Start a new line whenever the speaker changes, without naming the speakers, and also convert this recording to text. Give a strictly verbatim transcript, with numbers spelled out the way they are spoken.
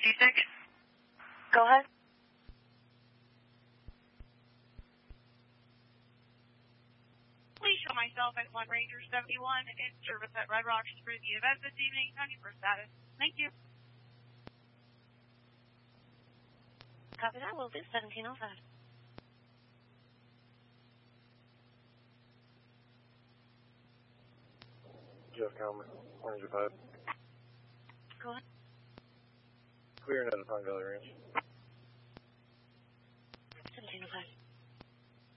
six.
Go ahead.
Please show myself at one Ranger seventy-one in service at Red Rocks for the event this evening. twenty-four status. Thank you.
Copy that. We'll do seventeen oh five.
Jeff Coleman, Ranger five.
Go ahead.
Clearing out of Pine Valley Ranch.
seventeen oh five.